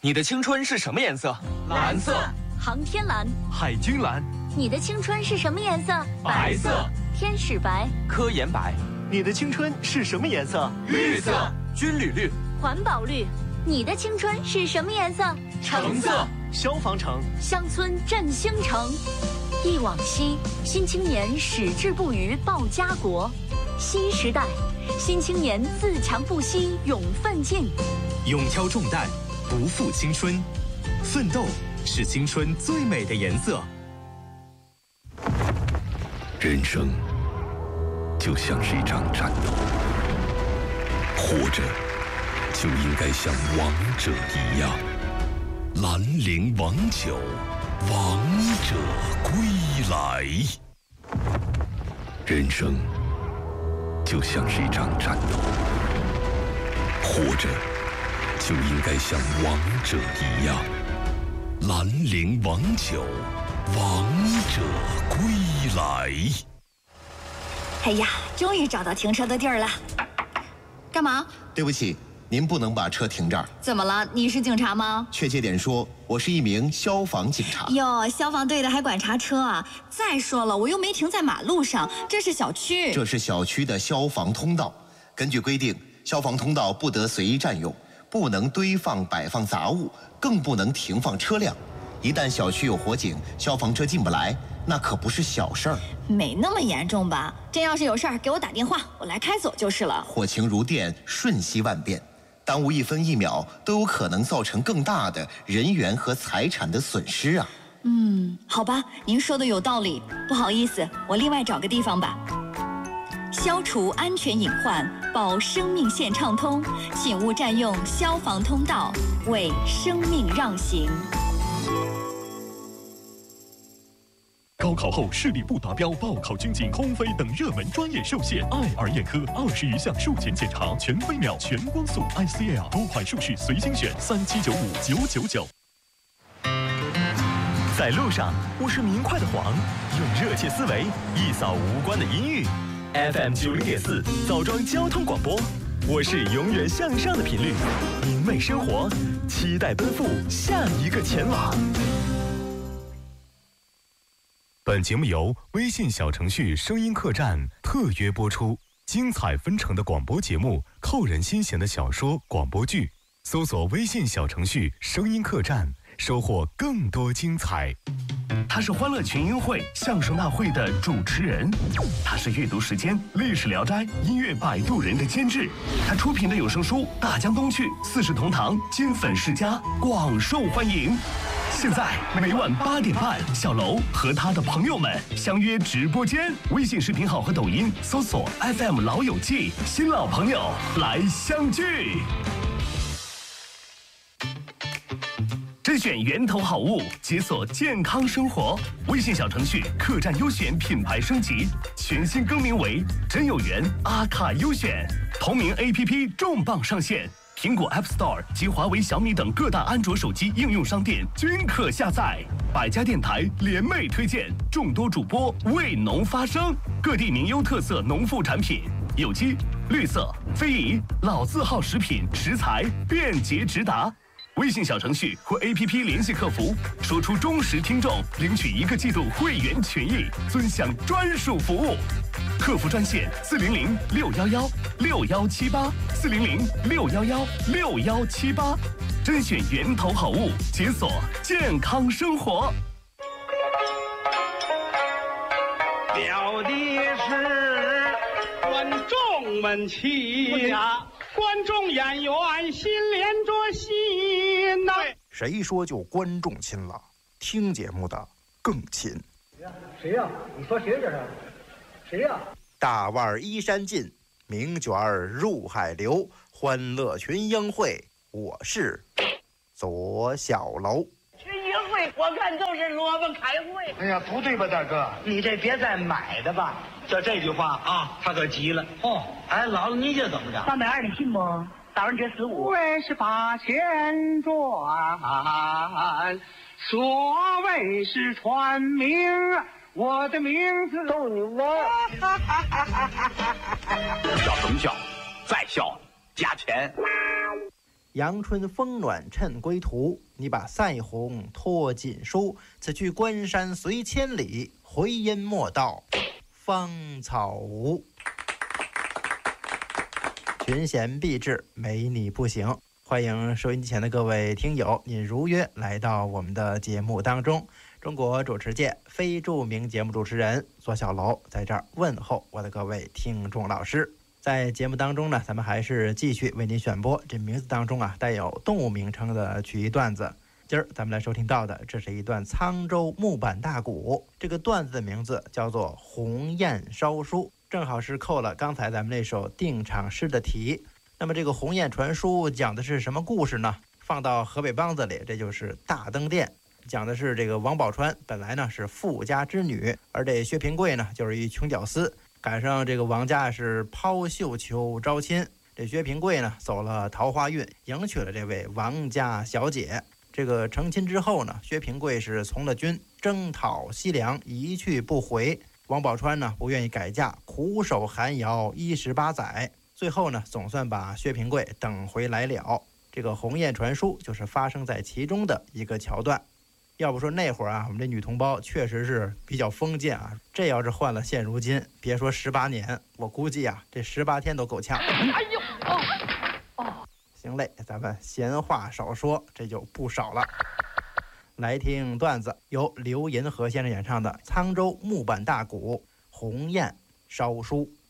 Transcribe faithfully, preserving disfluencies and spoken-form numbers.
你的青春是什么颜色？ 蓝色。 航天蓝。 海军蓝。 你的青春是什么颜色？ 白色。 天使白。 科研白。 你的青春是什么颜色？ 绿色。 军旅绿。 环保绿。你的青春是什么颜色？ 橙色。 消防橙。 乡村振兴城。忆往昔，新青年矢志不渝报家国。新时代，新青年自强不息勇奋进。 勇挑重担，不负青春。奋斗是青春最美的颜色。 人生就像是一场战斗，活着就应该像王者一样。兰陵王酒，王者归来。人生就像是一场战斗，活着就应该像王者一样。兰陵王酒，王者归来。 哎呀，终于找到停车的地儿了。干嘛？ 对不起，您不能把车停这儿。 怎么了？你是警察吗？ 确切点说，我是一名消防警察。 哟，消防队的还管查车啊？再说了，我又没停在马路上，这是小区。 这是小区的消防通道。根据规定，消防通道不得随意占用，不能堆放摆放杂物，更不能停放车辆。一旦小区有火警，消防车进不来，那可不是小事儿。 没那么严重吧？真要是有事儿，给我打电话，我来开锁就是了。 火情如电，瞬息万变，耽误一分一秒都有可能造成更大的人员和财产的损失啊。 嗯，好吧，您说的有道理。不好意思，我另外找个地方吧。消除安全隐患，保生命线畅通，请勿占用消防通道，为生命让行。 高考后视力不达标，报考军警、空飞等热门专业受限。爱尔眼科二十余项术前检查，全飞秒、全光速 I C L 多款术式随心选，三七九五九九九。 在路上，我是明快的黄，用热切思维一扫无关的阴郁。F M 九零点四，枣庄交通广播，我是永远向上的频率，明媚生活，期待奔赴下一个前往。 本节目由微信小程序声音客栈特约播出，精彩纷呈的广播节目，扣人心弦的小说、广播剧，搜索微信小程序声音客栈，收获更多精彩。 他是欢乐群英会相声大会的主持人，他是阅读时间历史聊斋音乐摆渡人的监制，他出品的有声书《大江东去》四世同堂金粉世家广受欢迎。现在每晚八点半，小楼和他的朋友们相约直播间，微信视频号和抖音搜索 F M 老友记，新老朋友来相聚。甄选源头好物，解锁健康生活。微信小程序客栈优选品牌升级，全新更名为真有缘阿卡优选。同名 A P P 重磅上线，苹果 App Store 及华为、小米等各大安卓手机应用商店均可下载。百家电台联袂推荐，众多主播为农发声，各地名优特色农副产品，有机、绿色、非遗、老字号食品食材便捷直达。微信小程序或 A P P 联系客服，说出忠实听众，领取一个季度会员权益，尊享专属服务。客服专线四零零六幺幺六幺七八四零零六幺幺六幺七八，甄选源头好物，解锁健康生活。 表的是观众们亲呀。观众演员心连着心呐、啊！ 谁说就观众亲了？听节目的更亲。 谁呀、啊？你说谁这是？谁呀、啊？ 大腕衣衫尽，名卷入海流，欢乐群英会，我是左小楼。 群英会，我看都是萝卜开会。 哎呀，不对吧，大哥？ 你这别再买的吧。 就这句话啊，他可急了。 哦， 哎，姥姥，你这怎么着？ 三百二，你信不？打完折十五。 为是八千转，所谓是传名，我的名字逗你玩。 笑什么笑？再笑加钱。 阳春风暖趁归途，你把赛红托锦书。此去关山随千里，回音莫到芳草无。群贤毕至，没你不行。欢迎收音机前的各位听友，您如约来到我们的节目当中。中国主持界非著名节目主持人左小楼在这儿问候我的各位听众老师。在节目当中呢，咱们还是继续为您选播这名字当中啊带有动物名称的曲艺段子。今儿咱们来收听到的，这是一段沧州木板大鼓。这个段子的名字叫做《鸿雁烧书》，正好是扣了刚才咱们那首定场诗的题。那么这个鸿雁传书讲的是什么故事呢？放到河北梆子里，这就是大灯殿。讲的是这个王宝钏本来呢是富家之女，而这薛平贵呢就是一穷屌丝，赶上这个王家是抛绣球招亲，这薛平贵呢走了桃花运，迎娶了这位王家小姐。这个成亲之后呢，薛平贵是从了军，征讨西凉，一去不回。王宝钏呢不愿意改嫁，苦守寒窑一十八载，最后呢总算把薛平贵等回来了。这个鸿雁传书就是发生在其中的一个桥段。要不说那会儿啊，我们这女同胞确实是比较封建啊。这要是换了现如今，别说十八年，我估计啊，这十八天都够呛。哎呦，哦哦，行嘞，咱们闲话少说，这就不少了。来听段子，由刘银河先生演唱的《沧州木板大鼓鸿雁烧书》。